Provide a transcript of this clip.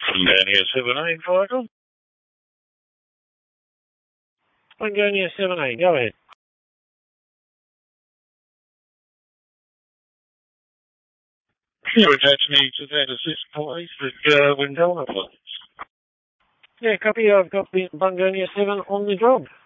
Pangaea 7-8, Michael. Pangaea 7-8, go ahead. You attach me to that assist police with Windella, please. Yeah, copy. I've got the Bungonia 7 on the job.